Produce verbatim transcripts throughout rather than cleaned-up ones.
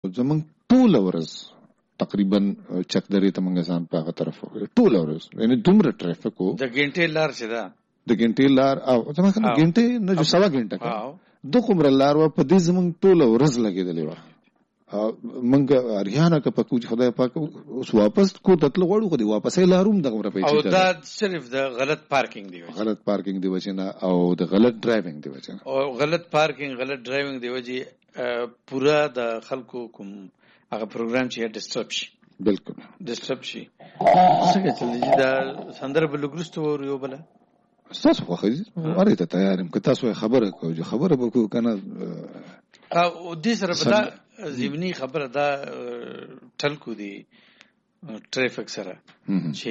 زمونږ ټوله ورځ تقریبا چک درې ته موږ ځان په هغه طرف وکړو، ټوله ورځ یعنې دومره ټریفک و. د ګنټې لار چې ده د ګنټې لار او زما خیال ګنټې نه جو سوا ګنټه دو کومره لار وه، په دې زمونږ ټوله ورځ لګېدلې وه. موږ اریانه که پکو چې خدای پاک اوس واپس کو تتلو غواړو، خو دې واپسې لار هم دغه پیسې او دا صرف د غلط پارکینګ دی وجه غلط پارکینګ دی وجه نه او د غلط ډرایوینګ دی وجه نه او غلط پارکینګ غلط ډرایوینګ دی وجه پورا د خلکو کوم هغه پروګرام چې ډسټرب شي. بالکل ډسټرب شي. څنګه چلې دا سندره بل ګرستو ور یو بل تاسو خو خې اړې ته تیار یم که تاسو خبره کوو خبره وکړو کنه. او دې سره په دا ضمني خبره دا ټلکو دی ټریفک سره چې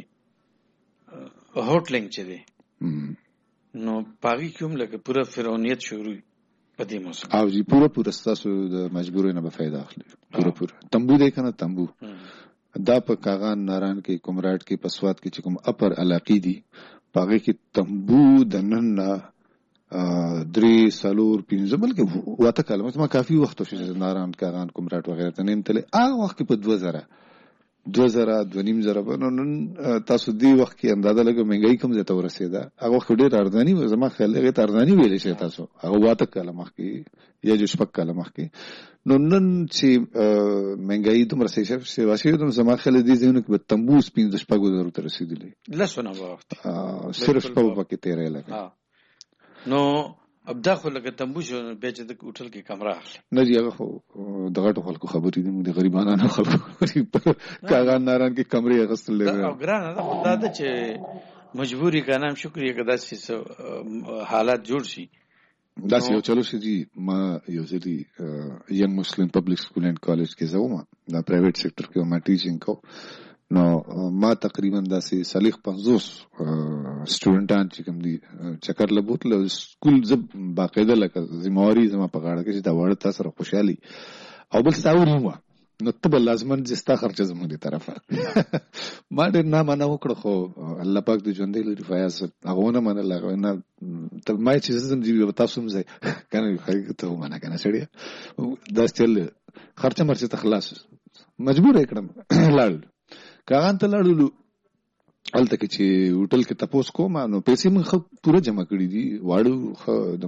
هوټلینګ چې دی نو پاګی کوم لکه پورا فرعونیت شروع په دې موسم او جی پورا پورا تاسو د مجبورې نه به فائدہ اخلي. پورا پورا تمبو دی کنه تمبو دا په کاغان ناران کې کومراټ کې پسوات کې چې کوم اپر علاقې دي پاګی کې تمبو د نن درې سالور پنځه بلکې واته کلمه ما کافي وخت شو چې ناران کاغان کومراټ وغیرہ ته نیم تلې هغه وخت کې په دوه زره دوه زره دوه نیم زره نن تاسو دی وخت کې اندازه لګو مهنګای کوم ځای ته ورسېده. هغه وخت ډېر ارزاني و، زما خیال هغه ته ارزاني ویلې شي تاسو هغه واته کلمه کې یا جو شپک کلمه کې. نو نن چې مهنګای دومره شي چې واسي دوم زما خیال دي ځینو کې به تمبوس پنځه شپږو زره ته رسیدلې لسونه وخت صرف په پکې تیرې لګا. نو ابدا خو لکه تمبو شو به چې د هوټل کې کمره اخلي نه دی هغه خو دغه خلکو خبرې دي د غریبانو خلکو کاغان ناران کې کمرې اغستل لري او ګرانه ده خدای ته چې مجبوری کنام شکرې کدا چې حالات جوړ شي داسې یو چلو شي جی. ما یو ځلې ینګ مسلم پبلک سکول اینڈ کالج کې زوم دا پرایویټ سېکټر کې ما ټیچینګ کو. نو ما تقریبا داسې صالح پنځوس سټوډنټان چې کوم دي چکر لبوتل سکول زب باقاعده لکه ذمہواری زما په غاړه کې چې دا وړه تاسو سره خوشحالي او بل ساوري مو نو ته لازمن جستا خرچه زموږ دی طرفه ما ډېر نه منه وکړه خو الله پاک دې ژوندې لري فیاض هغه نه منله نه ته ما چې زم دی تاسو هم ځای کنه خیر ته منه کنه سړی دا چل خرچه مرچه ته خلاص مجبور کړم لاړ کاغان ته لاړو هلته کې چې هوټل کې تپوس کوم نو پیسې موږ پوره جمع کړي دي واړو د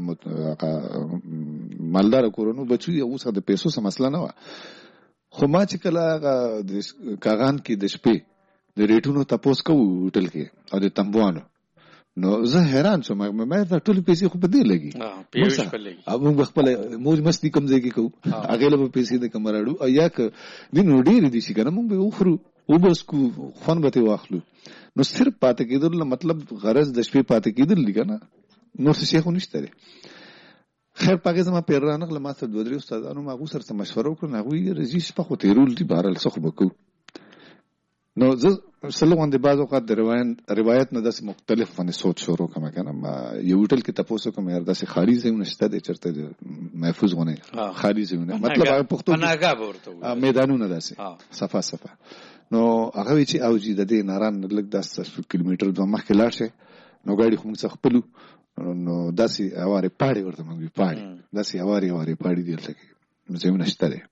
مالدار کورونو بچو یو څه د پیسو سم مسله نه و. خو ما چې کله کاغان کې د شپې د ریټونو تپوس کوو هوټل کې او د تمبوانو نو زه حیران شوم ما دا ټول پیسې خو په دې لګي او موږ خپل موج مستی کم ځای کې کوو هغه له پیسې د کمراړو او یا ک دین وړي دي چې کنه موږ به وخرو او بس کو فن به واخلو. نو صرف پاتې کېدل مطلب غرض د شپې پاتې کېدل دی کنه نور څه خو نشته لري. خیر پاګه زما پیرانه له ما سره دوه درې استادانو ما غو سره مشوره وکړه هغه یې رجیش په خو تیرول دي بهرال څه خو بکو. نو زه سلوان د بعض اوقات د روایت روایت نه داسې مختلف باندې سوچ شروع کوم کنه ما یو هوټل کې تاسو کوم یار داسې خاري ځای نشته د چرته محفوظ غونه خاري ځای مطلب هغه پښتو پناهګاه ورته میدانونه داسې صفه صفه. نو هغه چې او جی د دې ناران لګ داسې کیلومتر دوه مخکې لاړ شي نو ګاډي خو موږ څخه خپلو نو داسې اواره پاړې ورته موږ پاړې داسې اواره اواره پاړې دی لکه ځای نشته دی.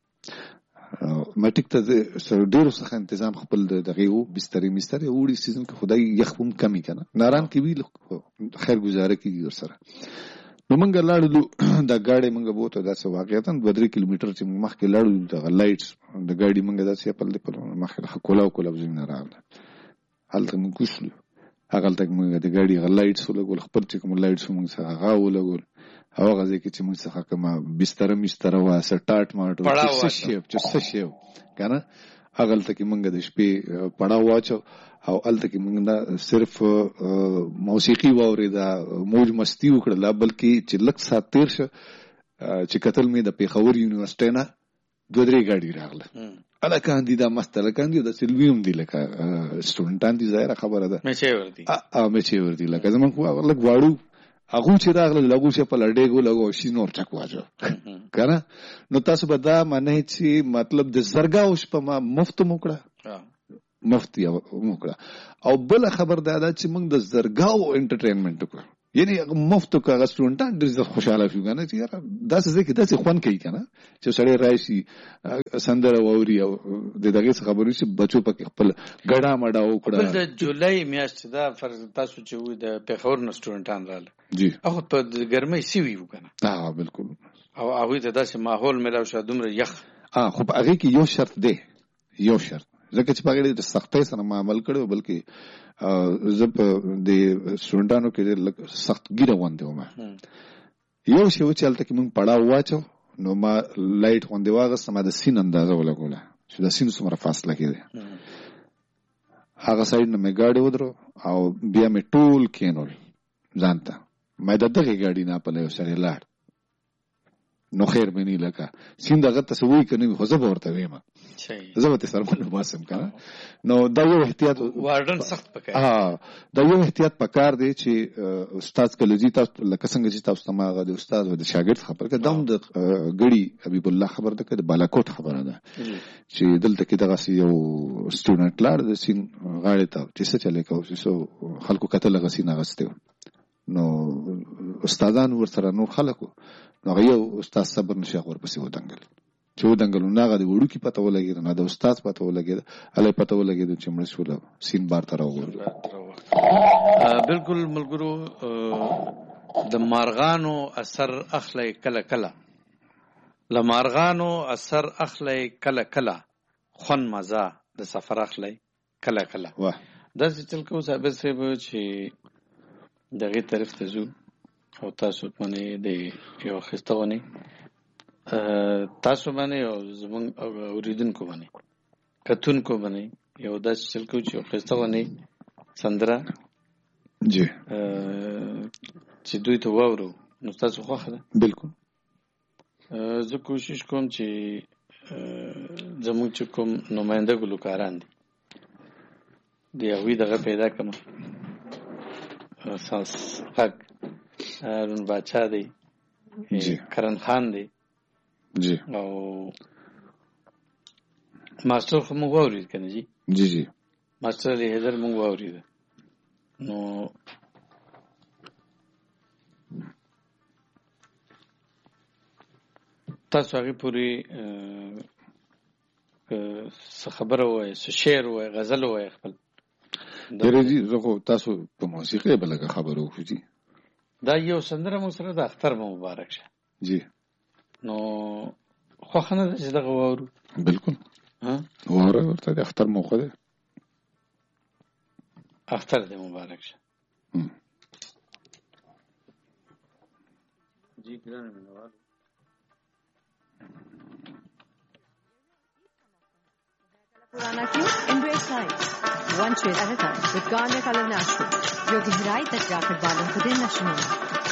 ما ټیک ته ډېر څه تنظیم خپل دغه وو بسترې مسترې وړي سیزن کې خدای یخوم کمی کنه ناران کې وی خیر گزاره کیږي ور سره. نو موږ لاړو دا گاډي موږ بوته داسې واقعیت دوه درې کیلومتر چې مخکې لاړو د لایټس د گاډي موږ داسې خپل د مخکې کولاو کولاو زین راغله هلته موږ کوشلو هغه تک موږ د گاډي لایټس ولګول خپل چې کوم لایټس موږ څنګه هغه ولګول هغه غزه کې چې موږ څخه کومه بستر مستر وا سټارټ ماټو څه شی چې څه شی کنه هغه تل کې موږ د شپې پړاو واچو او الته کې موږ دا صرف موسیقي واوریدا موج مستی وکړه بلکې چې لک سات تیر شه چې قتل می د پیښور یونیورسيټي نه دوه درې ګاډي راغله اله کاندیدا مستله کاندیدا سلویم دی لکه سټوډنټان دي ظاهر خبره ده مې چي وردی ا مې چي وردی لکه زمون خو لک واړو هغه چې راغله لګو چې په لړډېګو لګو شي نور چک واجو کنه نو تاسو به دا معنی چې مطلب د زرګاو شپه ما مفت موکړه مفت یو موکړه او بل خبر دا ده چې موږ د زرګاو انټرټینمنت وکړو یعنی مفت کاغذ سټوډنټان ډېر خوشاله شو کنه چې یاره داسې ځکه داسې خوان کوي کنه چې سړی راشي سندره ووري او د دغه خبرې چې بچو پکې خپل ګډا مډا وکړه. د جولای میاشت دا فرض تاسو چې وي د پیښور نه سټوډنټان رااله جی هغه په ګرمۍ سوي وکنه. ها بالکل. او هغه ته داسې ماحول ملاو شه دومره یخ. اه خو هغه کې یو شرط دی یو شرط ځکه چې په هغه د سختۍ سره معامل کړو بلکې زه په د سټوډنټانو کې سخت ګیره وانده ومه یو شی و چې هلته کې مونږ پړاو واچو نو ما لایټ غوندې واغسته ما د سین اندازه ولګوله چې د سین څومره فاصله کې دی هغه سایډ نه مې ګاډي ودرو او بیا مې ټول کینول ځان ته ما د دغې ګاډي نه پلی یو سړی لاړ نو خیر مې نه لکه سین دغه ته څه وایي که نه وي خو زه به ورته ویم زه به ترې سره ملوماسم که نه نو دا یو احتیاط وارډن سخت پکار دا یو احتیاط پکار دی چې استاد کله ځي تاسو لکه څنګه چې تاسو ته ما هغه د استاد او د شاګرد خبر که دا هم د ګړي حبیب الله خبر ده که د بالاکوټ خبره ده چې دلته کې دغسې یو سټوډنټ لاړ د سین غاړې ته چې څه چلی کوو چې څو خلکو کتل هغه سین اغوستی و نو استادان ورسره نور خلکو نو هغه یو استاد صبر نشي هغه ورپسې ودنګل چې ودنګل نو هغه د وړوکي پته ولګېده نه د استاد پته ولګېده هلی پته ولګېده چې مړه شوله سین بار ته راوغورځو. بالکل ملګرو د مارغانو اثر اخلی کله کله له مارغانو اثر اخلی کله کله خون مزه د سفر اخلی کله کله داسې چل کوو صابر صاحب چې دغې طرف ته ځو او تاسو باندې د یو ښایسته غونې تاسو باندې او زموږ اورېدونکو باندې کتونکو باندې یو داسې چل کوو چې یو ښایسته غونې سندره جی چې دوی ته واورو نو تاسو خوښه ده؟ بالکل. زه کوشش کوم چې زموږ چې کوم نماینده ګلوکاران دي د هغوی دغه پیدا کړم ساس غږ هارون باچا دی کرن خان دی جی او ماسټر خو موږ واورید کنه جی جی جی ماسټر علی حیدر موږ واورید نو تاسو هغې پورې څه خبره ووایه څه شعر ووایه غزل ووایه خپل یاره جی زه خو تاسو په موسیقۍ به لږه خبره وکړو جی دا یو سندره مو سره د اختر مو مبارک شه جی نو خوښه نه ده چې دغه واورو بالکل واوره ورته د اختر موقع ده اختر دې مبارک شه جی ګرانه مینوال पुराना क्यों embrace science one shade at a time with Garnier colour natural जो गहराई तक जाकर बालों को देना शुरू